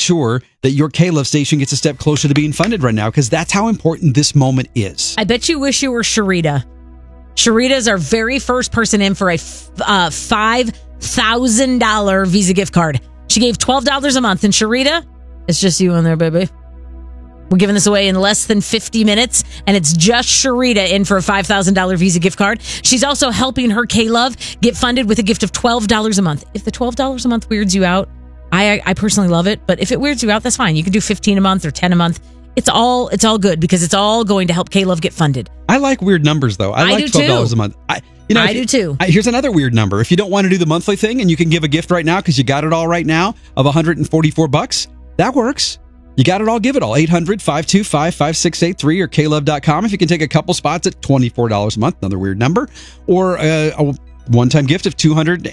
sure that your K-Love station gets a step closer to being funded right now, because that's how important this moment is. I bet you wish you were Sharita. Sharita is our very first person in for a $5,000 Visa gift card. She gave $12 a month. And Sharita, it's just you in there, baby. We're giving this away in less than 50 minutes, and it's just Sharita in for a $5,000 Visa gift card. She's also helping her K-Love get funded with a gift of $12 a month. If the $12 a month weirds you out, I personally love it, but if it weirds you out, that's fine. You can do $15 a month or $10 a month. It's all good because it's all going to help K-Love get funded. I like weird numbers, though. I like $12 a month. I do too. Here's another weird number. If you don't want to do the monthly thing and you can give a gift right now because you got it all right now of $144, that works. You got it all, give it all. 800-525-5683 or klove.com. If you can take a couple spots at $24 a month, another weird number, or a one-time gift of $248.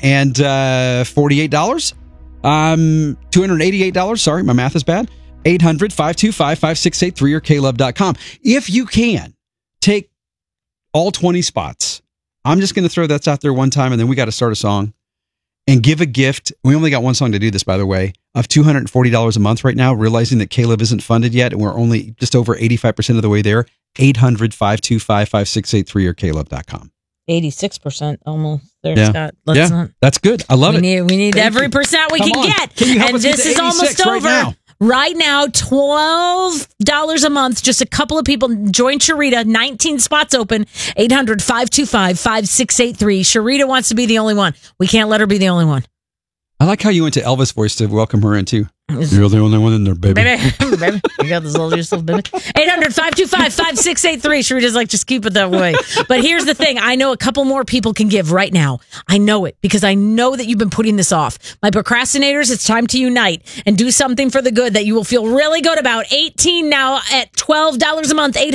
$288. Sorry, my math is bad. 800-525-5683 or klove.com. If you can take all 20 spots, I'm just going to throw that out there one time, and then we got to start a song and give a gift. We only got one song to do this, by the way, of $240 a month right now, realizing that K-Love isn't funded yet, and we're only just over 85% of the way there. 800-525-5683 or klove.com. 86% almost there, yeah. Scott. That's good. I love it. We need every percent we can get. Can you help and us this is almost over. Right now, $12 a month. Just a couple of people. Join Sharita. 19 spots open. 800-525-5683. Sharita wants to be the only one. We can't let her be the only one. I like how you went to Elvis voice to welcome her in, too. You're the only one in there, baby. Baby. You got this little yourself, baby. 800-525-5683. Sharita's like, just keep it that way. But here's the thing. I know a couple more people can give right now. I know it because I know that you've been putting this off. My procrastinators, it's time to unite and do something for the good that you will feel really good about. 18 now at $12 a month.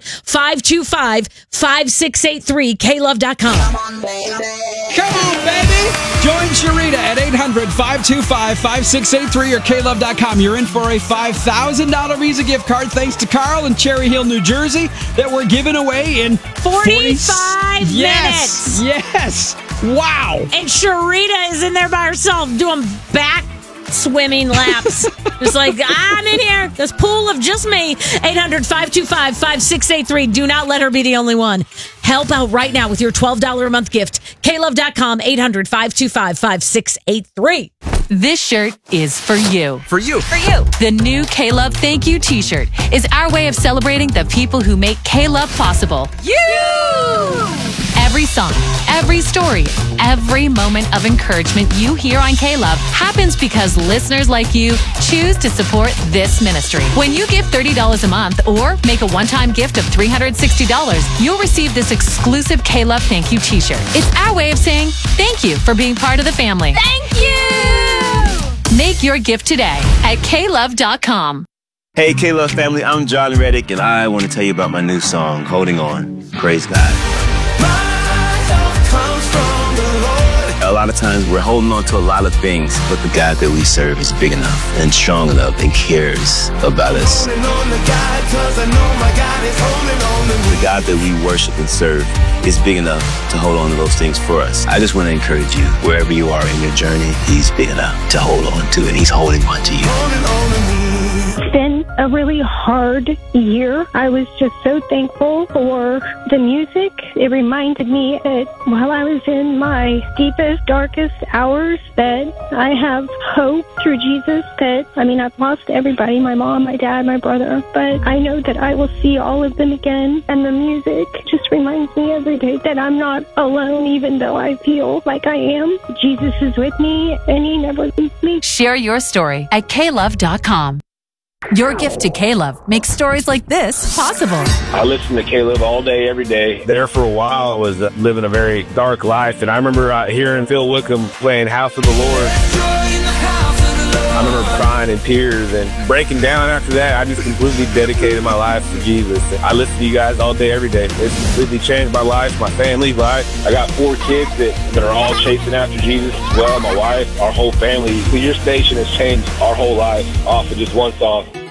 800-525-5683. klove.com. Come on, baby. Join Sharita at 800-525-5683 or klove.com. You're in for a $5,000 Visa gift card thanks to Carl in Cherry Hill, New Jersey, that we're giving away in 45 minutes. Yes. Wow. And Sharita is in there by herself doing back swimming laps. Just like, I'm in here. This pool of just me. 800-525-5683. Do not let her be the only one. Help out right now with your $12 a month gift. klove.com. 800-525-5683. This shirt is for you. For you. For you. The new K-Love Thank You t-shirt is our way of celebrating the people who make K-Love possible. You! Every song, every story, every moment of encouragement you hear on K-Love happens because listeners like you choose to support this ministry. When you give $30 a month or make a one-time gift of $360, you'll receive this exclusive K-Love Thank You t-shirt. It's our way of saying thank you for being part of the family. Thank you! Make your gift today at klove.com. Hey, K-Love family, I'm John Reddick, and I want to tell you about my new song, Holding On. Praise God. A lot of times we're holding on to a lot of things, but the God that we serve is big enough and strong enough and cares about us. The God that we worship and serve is big enough to hold on to those things for us. I just want to encourage you, wherever you are in your journey, He's big enough to hold on to, and He's holding on to you. It's been a really hard year. I was just so thankful for the music. It reminded me that while I was in my deepest, darkest hours, that I have hope through Jesus. I've lost everybody, my mom, my dad, my brother, but I know that I will see all of them again. And the music just reminds me every day that I'm not alone, even though I feel like I am. Jesus is with me, and He never leaves me. Share your story at klove.com. Your gift to K-Love makes stories like this possible. I listen to K-Love all day, every day. There for a while, I was living a very dark life, and I remember hearing Phil Wickham playing House of the Lord. I remember crying in tears and breaking down after that. I just completely dedicated my life to Jesus. I listen to you guys all day, every day. It's completely changed my life, my family's life. I got 4 kids that are all chasing after Jesus as well. My wife, our whole family. Your station has changed our whole life off of just one song.